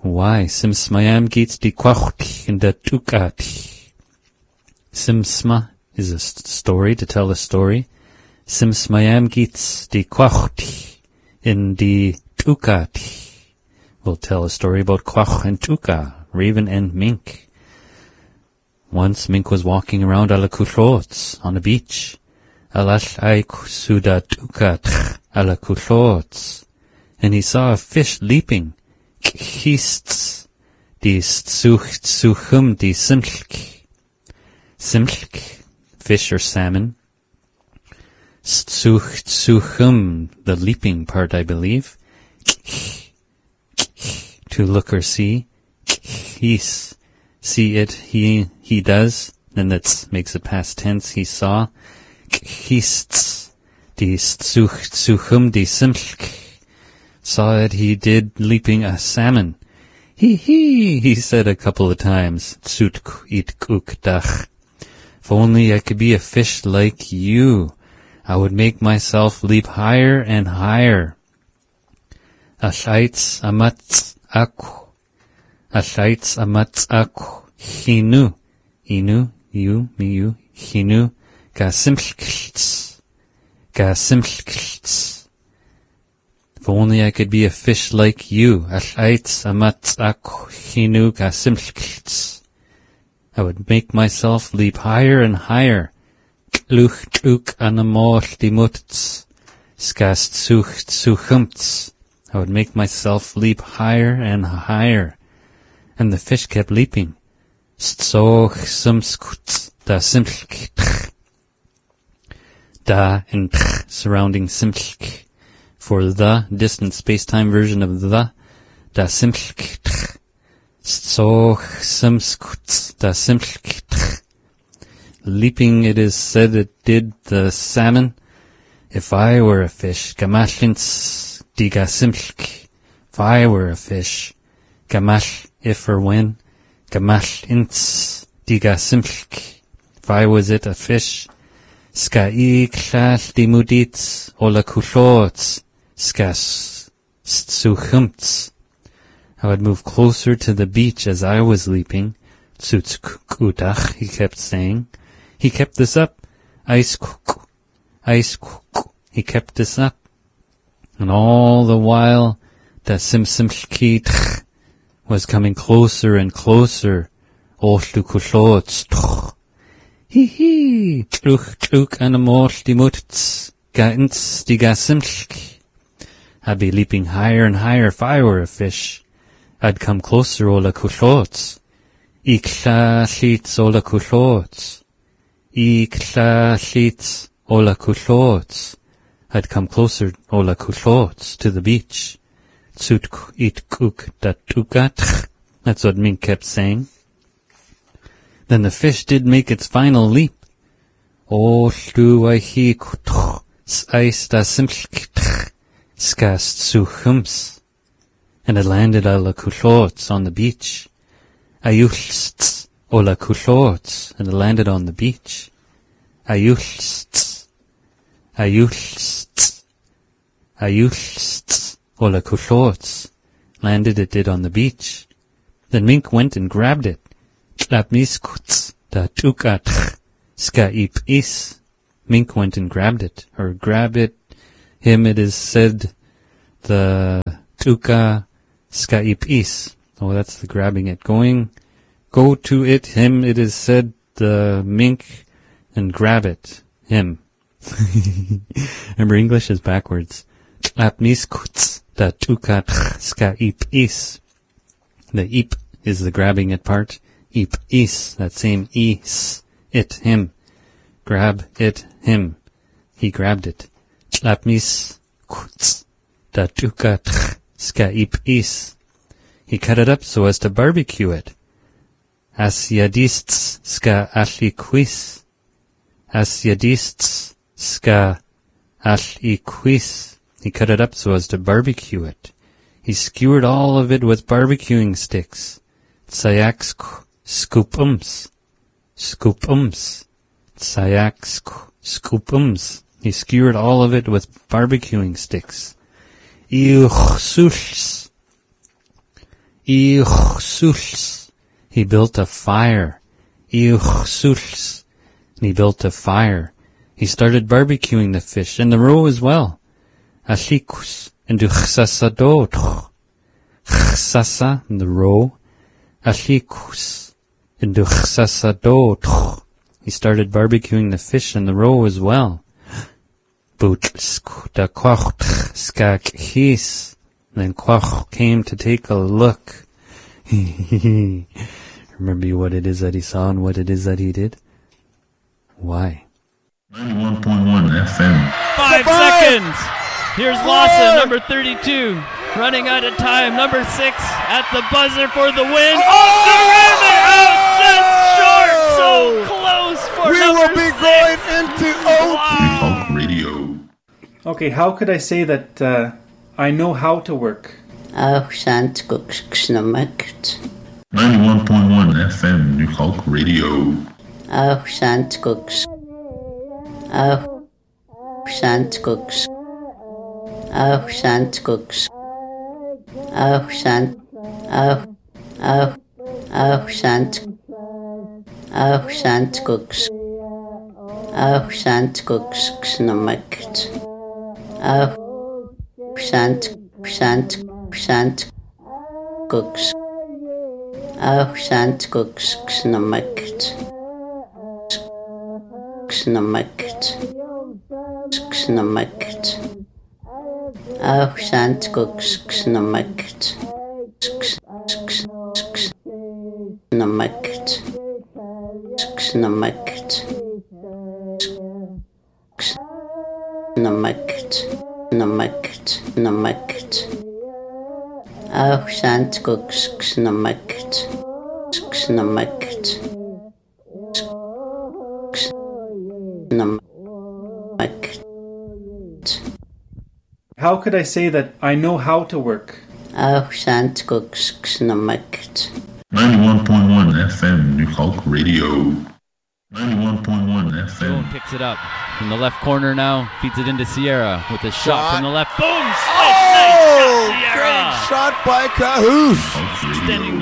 Why, Simsmayam geets die kwacht in de tukat. Simsma is a story to tell a story. Simsmayam geets die kwacht in die tukat. We'll tell a story about Kwach and Tuka, Raven and Mink. Once Mink was walking around Alakuthlots on a beach. Alash aik suda Tuka Alakuthlots. And he saw a fish leaping. Khists die suchum die simlk. Simlk, fish or salmon. Suchum, the leaping part, I believe. To look or see. He's, see it, he does. Then that makes it past tense, he saw. Khists die suchum die simlk. Saw it, he did, leaping a salmon. He said a couple of times. Tsut it kuk dach. If only I could be a fish like you, I would make myself leap higher and higher. Ashaitz amatz aku. Ashaitz amatz aku. Hinu. Inu, you, me, you. Hinu. Gasimlkiltz. Gasimlkiltz. If only I could be a fish like you, Ashaitz amatz aku hinu gasimlkiltz. I would make myself leap higher and higher. Kluch tuk anamor dimutz. Skast suchumtz. I would make myself leap higher and higher. And the fish kept leaping. Stzoch sumskutz da simlk. Da and surrounding simlk. For the distant space-time version of the, da simlk. Stzoch sumskutz da simlk. Leaping, it is said it did the salmon. If I were a fish, gamashlintz di gasimlk. If I were a fish, gamash, if or when, gamashlintz di gasimlk. If I was it a fish, ska-i klal di muditz ola kushotz. Skas suchumtz. I would move closer to the beach as I was leaping. Tsuts kudach, he kept saying. He kept this up. Ice kuk. Ice kuk. He kept this up. And all the while, the simsimlki was coming closer and closer. Oltu kushotz. Hee. Tluk anamor dimutz. Gaintz di gasimlk. I'd be leaping higher and higher if I were a fish. I'd come closer, ola kushotz. Ikla shlitz ola kushotz. Ikla shlitz ola kushotz. I'd come closer, ola kushotz, to the beach. Tsut it kuk datukat. That's what Mink kept saying. Then the fish did make its final leap. O shlu aihi kutch. S'ais da simlk. Skast suchums. And it landed ala kushotz on the beach. Ayuhlst ola kushotz. And it landed on the beach. Ayuhlst. Ayuhlst. Ayuhlst ola kushotz. Landed it did on the beach. Then Mink went and grabbed it. Tlapmiskutz da tukat. Ska ip is. Mink went and grabbed it, or grab it. Him, it is said, the tuka ska ip is. Oh, that's the grabbing it. Go to it, him, it is said, the Mink, and grab it, him. Remember, English is backwards. Tlapmiskutz da tukat ska ip is. The ip is the grabbing it part. Ip is, that same is. It, him. Grab it, him. He grabbed it. Tlapmis kutz da tukat ska ip is. He cut it up so as to barbecue it. Asyadists ska ashliquis. Asyadists ska ashliquis. He cut it up so as to barbecue it. He skewered all of it with barbecuing sticks. Tsayaks scoopums. Scoopums. Tsayaks scoopums. He skewered all of it with barbecuing sticks. Iuchsuls. Iuchsuls. He built a fire. Iuchsuls. And he built a fire. He started barbecuing the fish and the roe as well. Ashikus. And du chsasadot. Chsasa, the roe. Ashikus. And du chsasadot. He started barbecuing the fish and the roe as well. Butsk da kwach skak his. Then Kwach came to take a look. Remember what it is that he saw and what it is that he did? Why? 91.1 FM. 5 seconds. Here's Lawson, number 32. Running out of time. Number 6 at the buzzer for the win. Oh, the ribbon out just short. So close for we number will be 6. going into OT. Talk Radio. Okay, how could I say that I know how to work? 91.1 FM, New Talk Radio. How could I say that I know how to work? 91.1 FM, New Talk Radio. 91.1 Boom, FM. picks it up in the left corner now. Feeds it into Sierra with a shot from the left. Boom! Switch! Oh, nice shot, Sierra! great shot by Cahoose. Talk Radio. Extending